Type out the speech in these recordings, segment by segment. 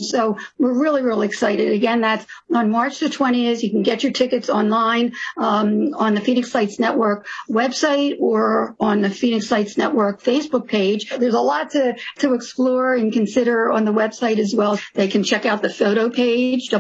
So we're really, really excited. Again, that's on March the 20th. You can get your tickets online on the Phoenix Lights Network website or on the Phoenix Lights Network Facebook page. There's a lot to explore and consider on the website as well. They can check out the photo page,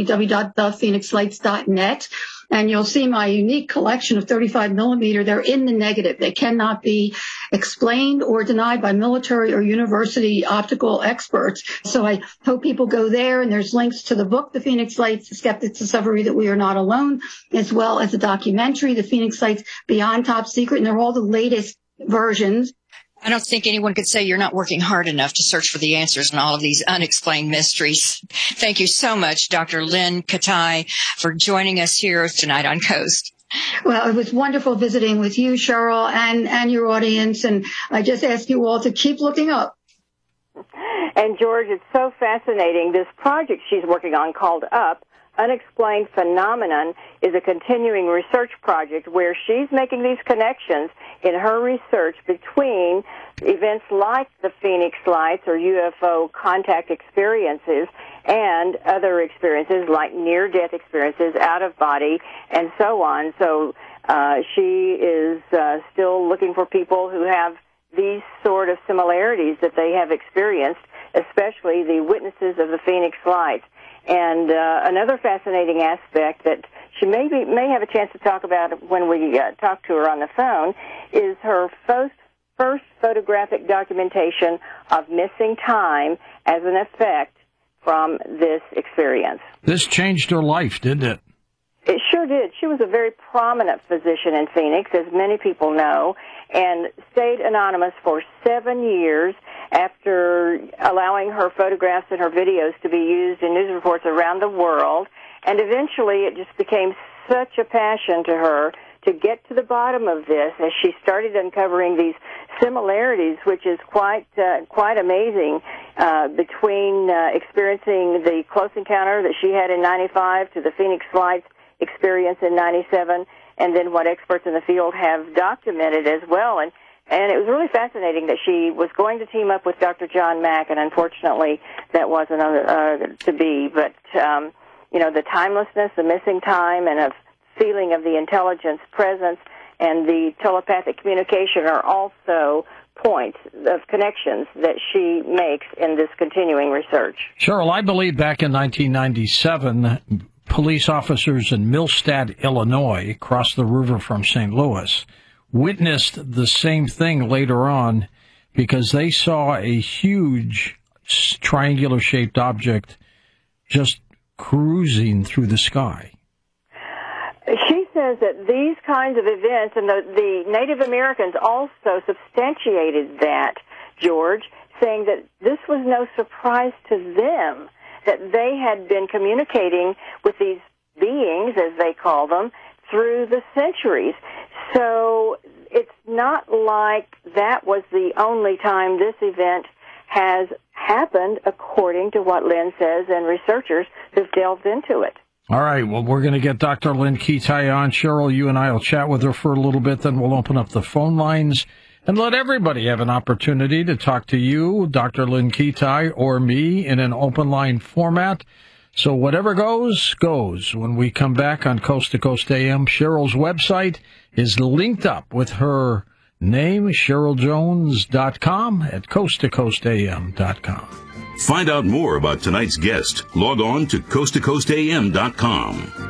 www.thephoenixlights.net. And you'll see my unique collection of 35 millimeter. They're in the negative. They cannot be explained or denied by military or university optical experts. So I hope people go there, and there's links to the book, The Phoenix Lights, The Skeptic's Discovery That We Are Not Alone, as well as the documentary, The Phoenix Lights Beyond Top Secret, and they're all the latest versions. I don't think anyone could say you're not working hard enough to search for the answers in all of these unexplained mysteries. Thank you so much, Dr. Lynn Katai, for joining us here tonight on Coast. Well, it was wonderful visiting with you, Cheryl, and your audience, and I just ask you all to keep looking up. And, George, it's so fascinating. This project she's working on called UP, Unexplained Phenomenon, is a continuing research project where she's making these connections in her research between events like the Phoenix Lights or UFO contact experiences and other experiences like near-death experiences, out-of-body, and so on. So she is still looking for people who have these sort of similarities that they have experienced, especially the witnesses of the Phoenix Lights. And another fascinating aspect that she may have a chance to talk about when we talk to her on the phone is her first photographic documentation of missing time as an effect from this experience. This changed her life, didn't it? It sure did. She was a very prominent physician in Phoenix, as many people know, and stayed anonymous for 7 years after allowing her photographs and her videos to be used in news reports around the world. And eventually it just became such a passion to her to get to the bottom of this as she started uncovering these similarities, which is quite amazing, between experiencing the close encounter that she had in 95 to the Phoenix Lights experience in 97, and then what experts in the field have documented as well. And it was really fascinating that she was going to team up with Dr. John Mack, and unfortunately that wasn't to be. But, the timelessness, the missing time, and a feeling of the intelligence presence and the telepathic communication are also points of connections that she makes in this continuing research. Cheryl, I believe back in 1997, police officers in Millstadt, Illinois, across the river from St. Louis, witnessed the same thing later on because they saw a huge triangular-shaped object just cruising through the sky. She says that these kinds of events, and the Native Americans also substantiated that, George, saying that this was no surprise to them, that they had been communicating with these beings, as they call them, through the centuries. So it's not like that was the only time this event has happened, according to what Lynn says and researchers who've delved into it. All right, well, we're going to get Dr. Lynn Katai on. Cheryl, you and I will chat with her for a little bit, then we'll open up the phone lines and let everybody have an opportunity to talk to you, Dr. Lynn Katai, or me in an open line format. So whatever goes, goes. When we come back on Coast to Coast AM, Cheryl's website is linked up with her name, CherylJones.com at coasttocoastam.com. Find out more about tonight's guest. Log on to coasttocoastam.com.